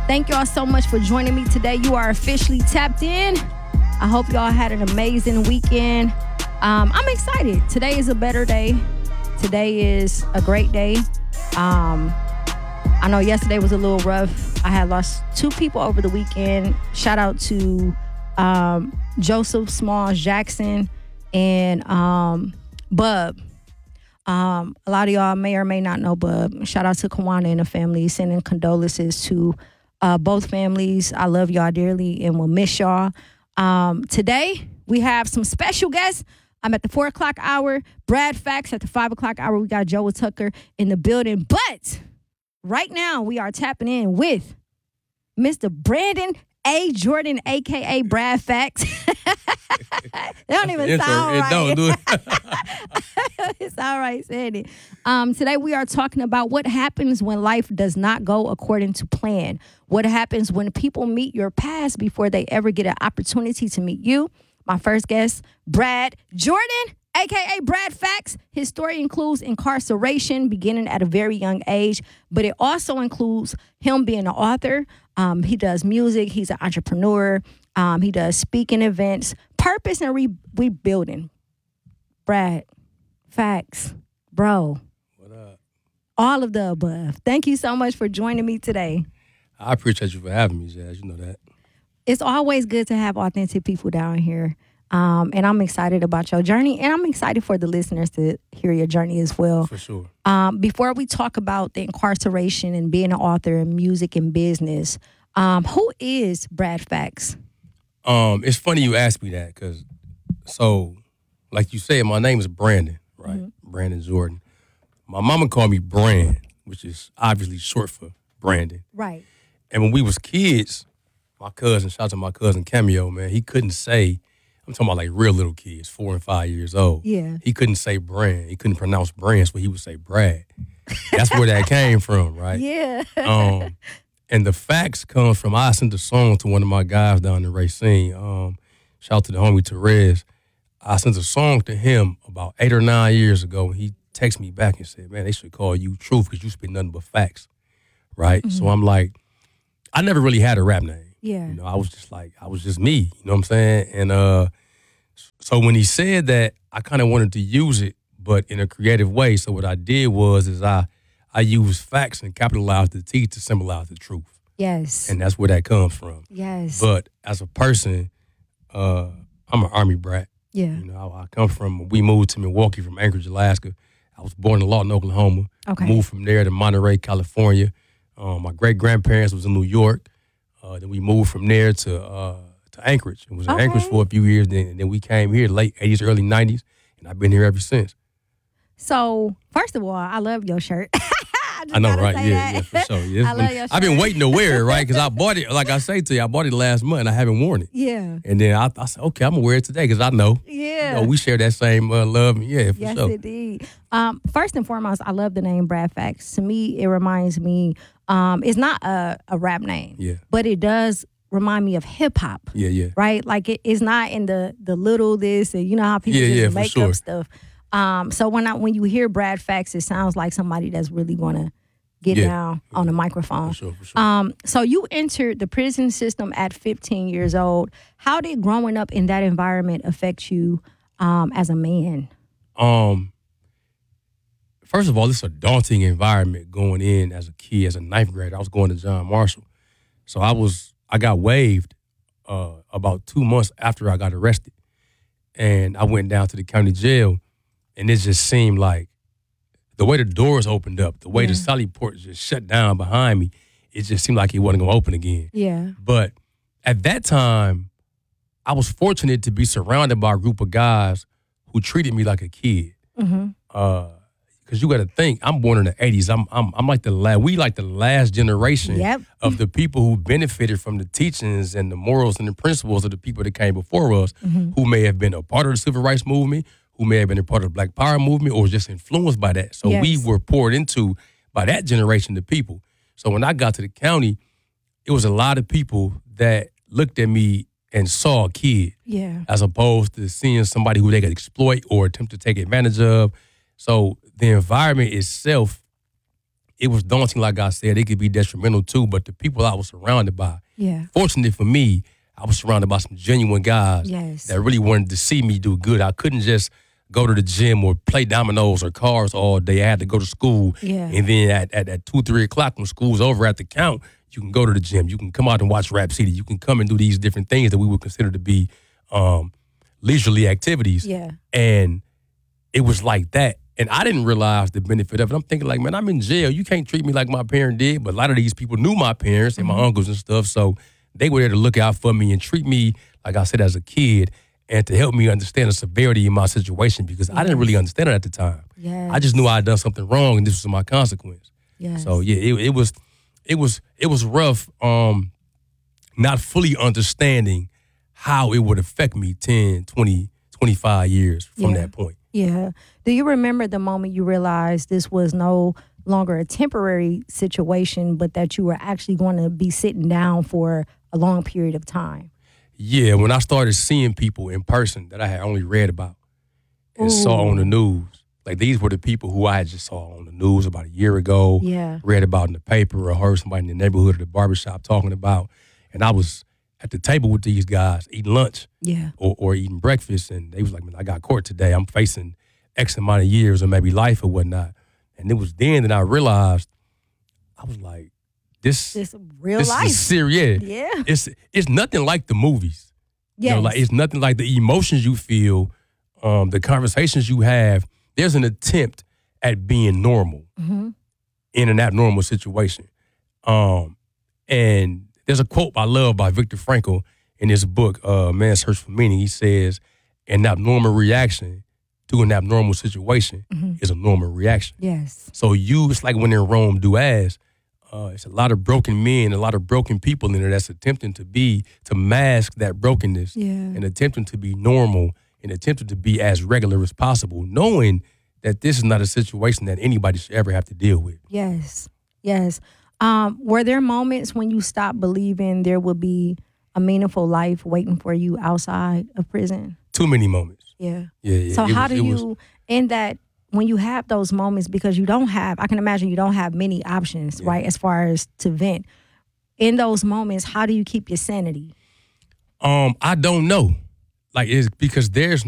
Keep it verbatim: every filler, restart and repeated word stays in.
Thank y'all so much for joining me today. You are officially tapped in. I hope y'all had an amazing weekend. Um, I'm excited. Today is a better day. Today is a great day. Um, I know yesterday was a little rough. I had lost two people over the weekend. Shout out to um, Joseph Smalls Jackson and um, Bub. Um, a lot of y'all may or may not know Bub. Shout out to Kawana and the family. Sending condolences to uh, both families. I love y'all dearly and will miss y'all. Um, today, we have some special guests. I'm at the four o'clock hour. Brad Fax at the five o'clock hour. We got Joe Tucker in the building. But right now, we are tapping in with Mister Brandon A. Jordan, a k a. Brad Fax. They don't even Intro, sound it right. Don't do it. It's all right saying it. Um, today we are talking about what happens when life does not go according to plan. What happens when people meet your past before they ever get an opportunity to meet you. My first guest, Brad Jordan, a k a. Brad Fax. His story includes incarceration beginning at a very young age, but it also includes him being an author. Um, he does music. He's an entrepreneur. Um, he does speaking events, purpose and re- rebuilding. Brad Fax, bro. What up? All of the above. Thank you so much for joining me today. I appreciate you for having me, Jazz. You know that. It's always good to have authentic people down here. Um, and I'm excited about your journey. And I'm excited for the listeners to hear your journey as well. For sure. Um, before we talk about the incarceration and being an author and music and business, um, who is Brad Fax? Um, it's funny you asked me that because, so, like you said, my name is Brandon, right? Mm-hmm. Brandon Jordan. My mama called me Brand, which is obviously short for Brandon. Right. And when we was kids, my cousin, shout out to my cousin Cameo, man, he couldn't say, I'm talking about like real little kids, four and five years old. Yeah. He couldn't say Brand. He couldn't pronounce Brand, so he would say Brad. That's where that came from, right? Yeah. um, and the facts comes from, I sent a song to one of my guys down in Racine. Um, shout out to the homie Therese. I sent a song to him about eight or nine years ago. He texted me back and said, man, they should call you Truth because you spit nothing but facts, right? Mm-hmm. So I'm like, I never really had a rap name. Yeah. You know, I was just like, I was just me, you know what I'm saying? And uh, so when he said that, I kind of wanted to use it, but in a creative way. So what I did was, is I, I used facts and capitalized the T to symbolize the truth. Yes. And that's where that comes from. Yes. But as a person, uh, I'm an Army brat. Yeah. You know, I, I come from, we moved to Milwaukee from Anchorage, Alaska. I was born in Lawton, Oklahoma. Okay. Moved from there to Monterey, California. Um, my great-grandparents was in New York. Uh, then we moved from there to uh, to Anchorage. It was in Okay. Anchorage for a few years. Then, and then we came here late eighties, early nineties. And I've been here ever since. So, first of all, I love your shirt. I, I know, right? that. Yeah, yeah, for sure. Yeah, I love your shirt. I've been waiting to wear it, right? Because I bought it, like I say to you, I bought it last month and I haven't worn it. Yeah. And then I, I said, okay, I'm going to wear it today because I know. Yeah. You know, we share that same uh, love. Yeah, for yes, sure. Yes, indeed. Um, first and foremost, I love the name Brad Fax. To me, it reminds me, um, it's not a, a rap name. Yeah. But it does remind me of hip hop. Yeah, yeah. Right? Like it, it's not in the the little this and you know how people Yeah, just yeah, for make sure. up stuff. Um, so when I when you hear Brad Fax, it sounds like somebody that's really gonna get Yeah. down on the microphone. For sure, for sure. Um, so you entered the prison system at fifteen years old. How did growing up in that environment affect you um, as a man? Um, first of all, it's a daunting environment going in as a kid, as a ninth grader. I was going to John Marshall. So I was, I got waived uh, about two months after I got arrested. And I went down to the county jail, and it just seemed like the way the doors opened up, the way Yeah. the Sally port just shut down behind me, it just seemed like it wasn't going to open again. Yeah. But at that time, I was fortunate to be surrounded by a group of guys who treated me like a kid. Mm-hmm. Uh, Cause you got to think, I'm born in the eighties. I'm I'm I'm like the last. We like the last generation Yep. of the people who benefited from the teachings and the morals and the principles of the people that came before us, Mm-hmm. who may have been a part of the civil rights movement, who may have been a part of the Black Power movement, or just influenced by that. So Yes. we were poured into by that generation of people. So when I got to the county, it was a lot of people that looked at me and saw a kid, Yeah. as opposed to seeing somebody who they could exploit or attempt to take advantage of. So the environment itself, it was daunting, like I said. It could be detrimental too, but the people I was surrounded by, Yeah. fortunately for me, I was surrounded by some genuine guys Yes. that really wanted to see me do good. I couldn't just go to the gym or play dominoes or cars all day. I had to go to school. Yeah. And then at, at, at two, three o'clock when school's over at the count, you can go to the gym. You can come out and watch Rap City. You can come and do these different things that we would consider to be um, leisurely activities. Yeah. And it was like that. And I didn't realize the benefit of it. I'm thinking like, man, I'm in jail. You can't treat me like my parent did. But a lot of these people knew my parents and my uncles and stuff. So they were there to look out for me and treat me, like I said, as a kid, and to help me understand the severity in my situation because I didn't really understand it at the time. Yes. I just knew I had done something wrong and this was my consequence. Yes. So yeah, it, it was it was it was rough um, not fully understanding how it would affect me ten, twenty, twenty-five years from Yeah. that point. Yeah. Do you remember the moment you realized this was no longer a temporary situation, but that you were actually going to be sitting down for a long period of time? Yeah, when I started seeing people in person that I had only read about and saw Ooh. on the news, like these were the people who I had just saw on the news about a year ago, Yeah. read about in the paper or heard somebody in the neighborhood or the barbershop talking about. And I was at the table with these guys eating lunch Yeah. or, or eating breakfast, and they was like, man, I got court today. I'm facing X amount of years or maybe life or whatnot. And it was then that I realized, I was like, this, This real this life. is serious. Yeah. It's it's nothing like the movies. You Yes. know, like it's nothing like the emotions you feel, um, the conversations you have. There's an attempt at being normal Mhm. in an abnormal situation. Um, and there's a quote I love by Viktor Frankl in his book, uh, Man's Search for Meaning. He says, an abnormal reaction to an abnormal situation Mhm. is a normal reaction. Yes. So you, it's like when in Rome, do as. Uh, it's a lot of broken men, a lot of broken people in there that's attempting to be, to mask that brokenness Yeah. and attempting to be normal and attempting to be as regular as possible, knowing that this is not a situation that anybody should ever have to deal with. Yes. Yes. Um, were there moments when you stopped believing there would be a meaningful life waiting for you outside of prison? Too many moments. Yeah. Yeah, yeah. So It how was- do it you, was- in that, when you have those moments, because you don't have, I can imagine you don't have many options, right, as far as to vent. In those moments, how do you keep your sanity? Um, I don't know. Like, it's because there's